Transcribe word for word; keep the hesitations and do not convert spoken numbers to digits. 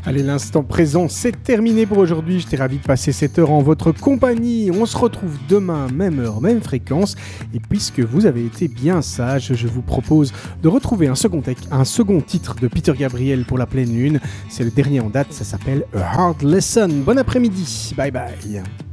Allez, l'instant présent, c'est terminé pour aujourd'hui. J'étais ravi de passer cette heure en votre compagnie. On se retrouve demain, même heure, même fréquence. Et puisque vous avez été bien sage, je vous propose de retrouver un second, un second titre de Peter Gabriel pour la pleine lune. C'est le dernier en date, ça s'appelle A Hard Lesson. Bon après-midi, bye bye.